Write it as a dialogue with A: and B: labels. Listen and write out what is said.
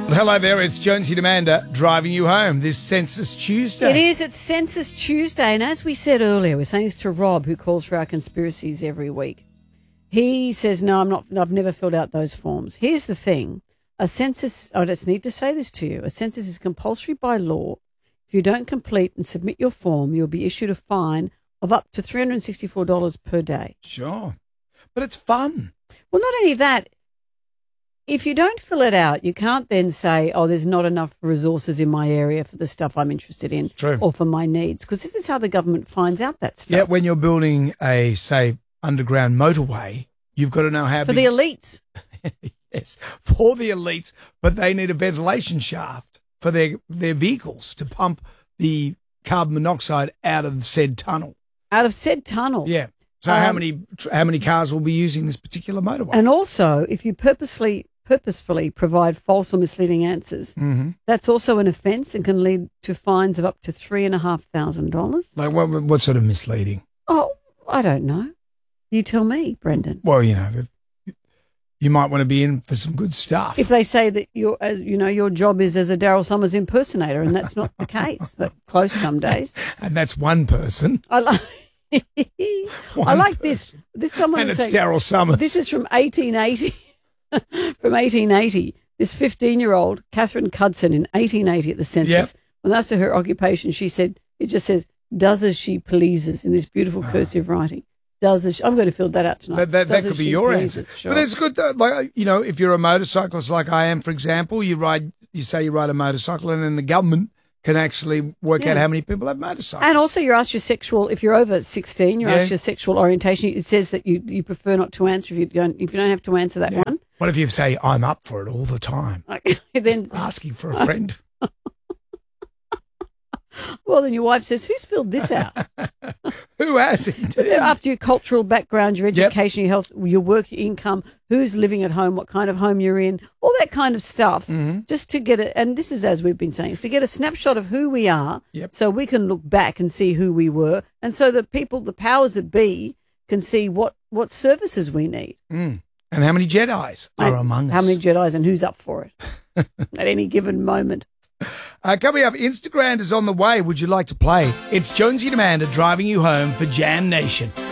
A: Hello there, it's Jonesy and Amanda driving you home this Census Tuesday.
B: It is. It's Census Tuesday, and as we said earlier, we're saying this to Rob, who calls for our conspiracies every week. He says, no, I'm not. I've never filled out those forms. Here's the thing. A census, I just need to say this to you. A census is compulsory by law. If you don't complete and submit your form, you'll be issued a fine of up to $364 per day.
A: Sure. But it's fun.
B: Well, not only that, if you don't fill it out, you can't then say, oh, there's not enough resources in my area for the stuff I'm interested in.
A: True.
B: Or for my needs, because this is how the government finds out that stuff.
A: Yeah, when you're building a, say, underground motorway, you've got to know how
B: for the elites.
A: Yes, for the elites, but they need a ventilation shaft for their vehicles to pump the carbon monoxide out of said tunnel.
B: Out of said tunnel.
A: Yeah. So how many cars will be using this particular motorway?
B: And also, if you purposefully provide false or misleading answers, that's also an offence and can lead to fines of up to $3,500.
A: Like what sort of misleading?
B: Oh, I don't know. You tell me, Brendan.
A: Well, you might want to be in for some good stuff.
B: If they say that your job is as a Daryl Summers impersonator, and that's not the case. That's close some days.
A: And that's one person.
B: I like this. This someone
A: and it's
B: saying,
A: Daryl Summers.
B: This is from 1880. From 1880, this 15-year-old Catherine Cudson in 1880 at the census.
A: Yep.
B: When asked her occupation, she said it just says "does as she pleases" in this beautiful cursive writing. Does as I'm going to fill that out tonight.
A: That could be your answer.
B: Sure.
A: But it's good though. Like if you're a motorcyclist like I am, for example, you say you ride a motorcycle, and then the government can actually work out how many people have motorcycles.
B: And also, you're asked your sexual. If you're over 16, you're asked your sexual orientation. It says that you prefer not to answer if you don't have to answer that one.
A: What if you say I'm up for it all the time?
B: Then
A: just asking for a friend.
B: Well, then your wife says, "Who's filled this out?"
A: Who has it?
B: After your cultural background, your education, your health, your work, your income, who's living at home, what kind of home you're in, all that kind of stuff, just to get it. And this is, as we've been saying, is to get a snapshot of who we are, so we can look back and see who we were, and so that people, the powers that be, can see what services we need.
A: And how many Jedis are among us.
B: How many Jedis and who's up for it at any given moment.
A: Coming up, Instagram is on the way. Would you like to play? It's Jonesy and Amanda driving you home for Jam Nation.